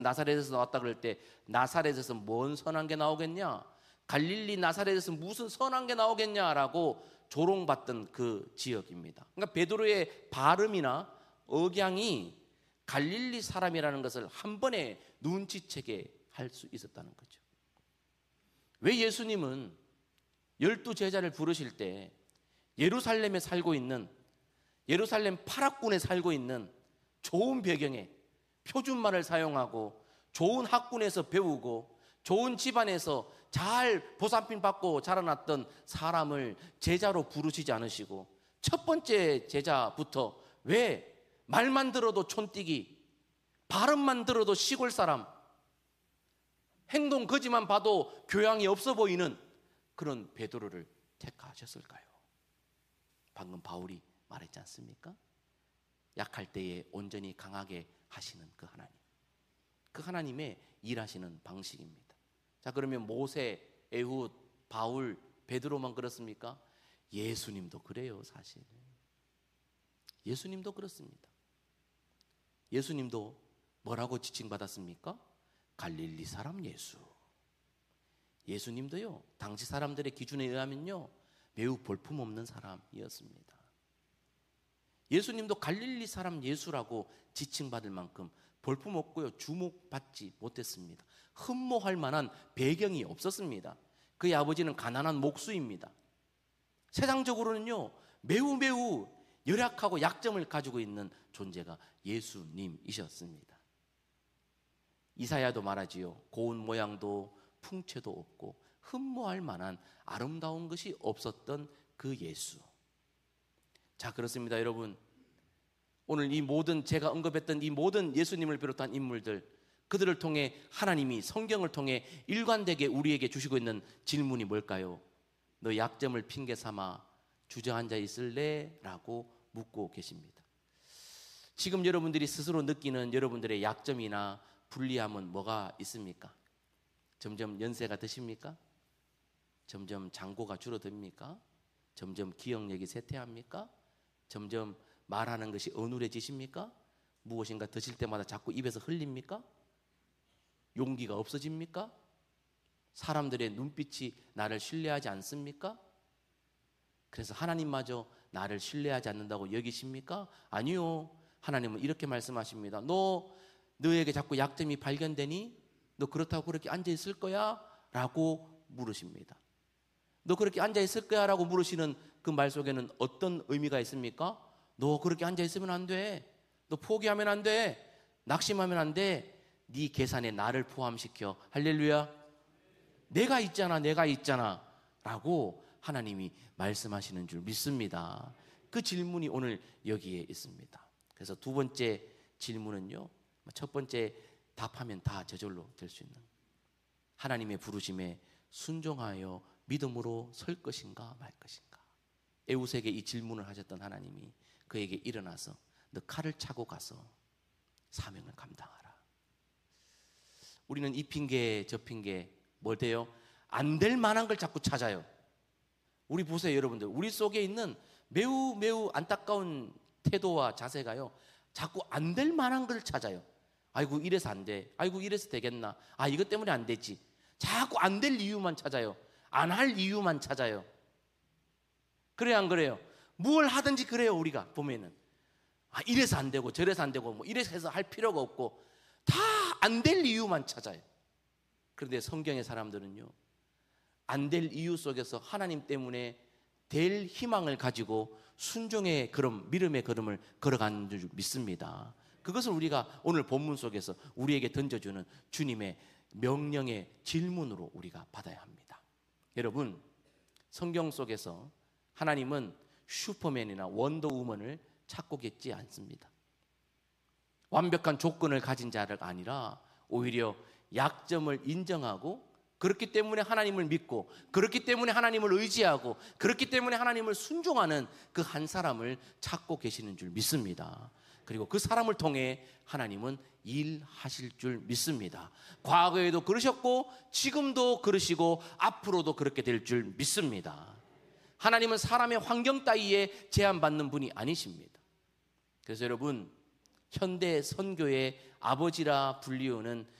나사렛에서 나왔다 그럴 때 나사렛에서 뭔 선한 게 나오겠냐? 갈릴리 나사렛에서 무슨 선한 게 나오겠냐라고 조롱받던 그 지역입니다. 그러니까 베드로의 발음이나 억양이 갈릴리 사람이라는 것을 한 번에 눈치채게 할 수 있었다는 거죠. 왜 예수님은 12제자를 부르실 때 예루살렘에 살고 있는, 예루살렘 파락군에 살고 있는 좋은 배경에 표준말을 사용하고 좋은 학군에서 배우고 좋은 집안에서 잘 보살핌 받고 자라났던 사람을 제자로 부르시지 않으시고 첫 번째 제자부터 왜 말만 들어도 촌뛰기, 발음만 들어도 시골 사람, 행동 거지만 봐도 교양이 없어 보이는 그런 베드로를 택하셨을까요? 방금 바울이 말했지 않습니까? 약할 때에 온전히 강하게 하시는 그 하나님, 그 하나님의 일하시는 방식입니다. 자, 그러면 모세, 에훗, 바울, 베드로만 그렇습니까? 예수님도 그래요. 사실 예수님도 그렇습니다. 예수님도 뭐라고 지칭받았습니까? 갈릴리 사람 예수. 예수님도요, 당시 사람들의 기준에 의하면요, 매우 볼품없는 사람이었습니다. 예수님도 갈릴리 사람 예수라고 지칭받을 만큼 볼품없고요, 주목받지 못했습니다. 흠모할 만한 배경이 없었습니다. 그의 아버지는 가난한 목수입니다. 세상적으로는요, 매우 열악하고 약점을 가지고 있는 존재가 예수님이셨습니다. 이사야도 말하지요. 고운 모양도 풍채도 없고 흠모할 만한 아름다운 것이 없었던 그 예수. 자, 그렇습니다, 여러분. 오늘 이 모든 제가 언급했던 이 모든 예수님을 비롯한 인물들, 그들을 통해 하나님이 성경을 통해 일관되게 우리에게 주시고 있는 질문이 뭘까요? 너 약점을 핑계 삼아 주저앉아 있을래? 라고 묻고 계십니다. 지금 여러분들이 스스로 느끼는 여러분들의 약점이나 불리함은 뭐가 있습니까? 점점 연세가 드십니까? 점점 장고가 줄어듭니까? 점점 기억력이 쇠퇴합니까? 점점 말하는 것이 어눌해지십니까? 무엇인가 드실 때마다 자꾸 입에서 흘립니까? 용기가 없어집니까? 사람들의 눈빛이 나를 신뢰하지 않습니까? 그래서 하나님마저 나를 신뢰하지 않는다고 여기십니까? 아니요. 하나님은 이렇게 말씀하십니다. 너에게 자꾸 약점이 발견되니? 너 그렇다고 그렇게 앉아있을 거야? 라고 물으십니다. 너 그렇게 앉아있을 거야? 라고 물으시는 그 말 속에는 어떤 의미가 있습니까? 너 그렇게 앉아있으면 안 돼. 너 포기하면 안 돼. 낙심하면 안 돼. 네 계산에 나를 포함시켜. 할렐루야. 내가 있잖아 라고 하나님이 말씀하시는 줄 믿습니다. 그 질문이 오늘 여기에 있습니다. 그래서 두 번째 질문은요, 첫 번째 답하면 다 저절로 될 수 있는, 하나님의 부르심에 순종하여 믿음으로 설 것인가 말 것인가. 에웃에게 이 질문을 하셨던 하나님이 그에게 일어나서 너 칼을 차고 가서 사명을 감당하라. 우리는 이 핑계 저 핑계 뭘 돼요? 안 될 만한 걸 자꾸 찾아요. 우리 보세요, 여러분들. 우리 속에 있는 매우 안타까운 태도와 자세가요, 자꾸 안 될 만한 걸 찾아요. 아이고 이래서 안 돼. 아이고 이래서 되겠나. 아, 이것 때문에 안 되지. 자꾸 안 될 이유만 찾아요. 안 할 이유만 찾아요. 그래요, 안 그래요? 뭘 하든지 그래요. 우리가 보면은 이래서 안 되고 저래서 안 되고 뭐 이래서 해서 할 필요가 없고 다 안 될 이유만 찾아요. 그런데 성경의 사람들은요, 안 될 이유 속에서 하나님 때문에 될 희망을 가지고 순종의 걸음, 믿음의 걸음을 걸어가는 줄 믿습니다. 그것을 우리가 오늘 본문 속에서 우리에게 던져주는 주님의 명령의 질문으로 우리가 받아야 합니다. 여러분, 성경 속에서 하나님은 슈퍼맨이나 원더우먼을 찾고 계시지 않습니다. 완벽한 조건을 가진 자가 아니라 오히려 약점을 인정하고, 그렇기 때문에 하나님을 믿고, 그렇기 때문에 하나님을 의지하고, 그렇기 때문에 하나님을 순종하는 그 한 사람을 찾고 계시는 줄 믿습니다. 그리고 그 사람을 통해 하나님은 일하실 줄 믿습니다. 과거에도 그러셨고 지금도 그러시고 앞으로도 그렇게 될 줄 믿습니다. 하나님은 사람의 환경 따위에 제한받는 분이 아니십니다. 그래서 여러분, 현대 선교의 아버지라 불리우는